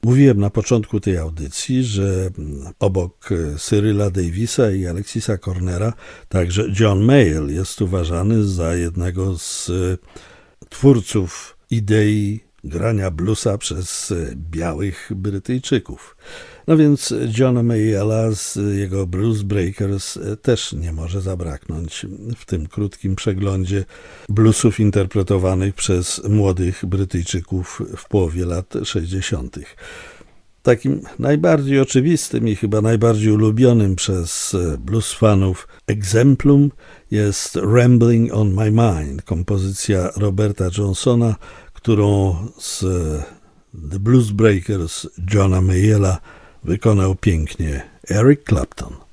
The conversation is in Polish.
Mówiłem na początku tej audycji, że obok Cyryla Davisa i Alexisa Cornera także John Mayall jest uważany za jednego z twórców idei grania bluesa przez białych Brytyjczyków. No więc Johna Mayalla z jego Blues Breakers też nie może zabraknąć w tym krótkim przeglądzie bluesów interpretowanych przez młodych Brytyjczyków w połowie lat 60. Takim najbardziej oczywistym i chyba najbardziej ulubionym przez blues fanów egzemplum jest Rambling on My Mind, kompozycja Roberta Johnsona, którą z The Blues Breakers Johna Mayalla wykonał pięknie Eric Clapton.